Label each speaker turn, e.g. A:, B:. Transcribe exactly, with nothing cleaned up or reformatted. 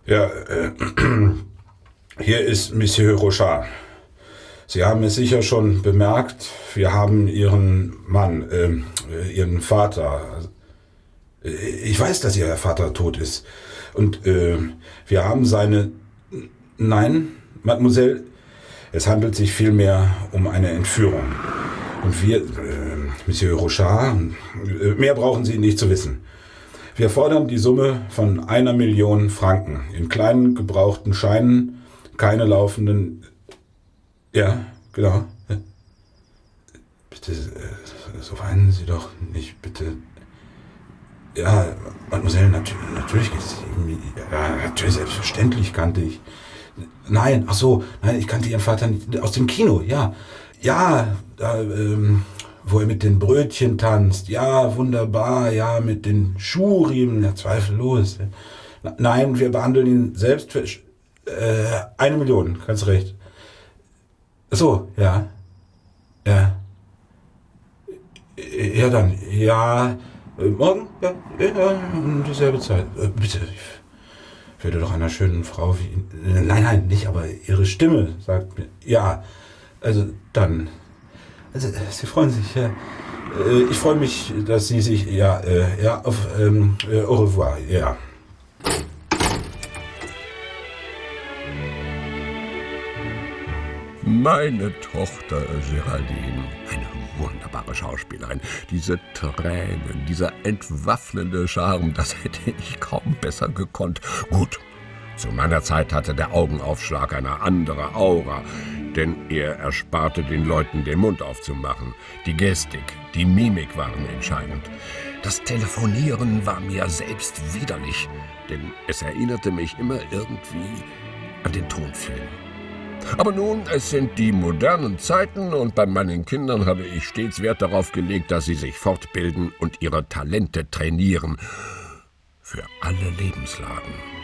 A: Ja, äh, hier ist Monsieur Rochard. Sie haben es sicher schon bemerkt, wir haben Ihren Mann, äh, Ihren Vater. Ich weiß, dass Ihr Vater tot ist. Und äh, wir haben seine... Nein, Mademoiselle, es handelt sich vielmehr um eine Entführung. Und wir, äh, Monsieur Rochard, äh, mehr brauchen Sie nicht zu wissen. Wir fordern die Summe von einer Million Franken in kleinen gebrauchten Scheinen, keine laufenden... Ja, genau. Bitte, äh, so weinen Sie doch nicht, bitte. Ja, Mademoiselle, nat- natürlich geht es ihm... Ja, natürlich, selbstverständlich kannte ich... Nein, ach so, nein, ich kannte Ihren Vater nicht, aus dem Kino, ja. Ja, da, ähm, wo er mit den Brötchen tanzt. Ja, wunderbar, ja, mit den Schuhriemen, ja, zweifellos. Nein, wir behandeln ihn selbst für... Äh, eine Million, ganz recht. Ach so, ja. Ja. Ja, dann, ja. Äh, morgen? Ja, ja, um dieselbe Zeit. Äh, bitte, ich werde doch einer schönen Frau wie... Äh, nein, nein, nicht, aber Ihre Stimme sagt mir... Ja, also dann... Also, Sie freuen sich, ja. Äh, ich freue mich, dass Sie sich... Ja, äh, ja, auf... Ähm, äh, au revoir, ja.
B: Meine Tochter Geraldine, eine wunderbare Schauspielerin. Diese Tränen, dieser entwaffnende Charme, das hätte ich kaum besser gekonnt. Gut, zu meiner Zeit hatte der Augenaufschlag eine andere Aura, denn er ersparte den Leuten, den Mund aufzumachen. Die Gestik, die Mimik waren entscheidend. Das Telefonieren war mir selbst widerlich, denn es erinnerte mich immer irgendwie an den Tonfilm. Aber nun, es sind die modernen Zeiten und bei meinen Kindern habe ich stets Wert darauf gelegt, dass sie sich fortbilden und ihre Talente trainieren. Für alle Lebenslagen.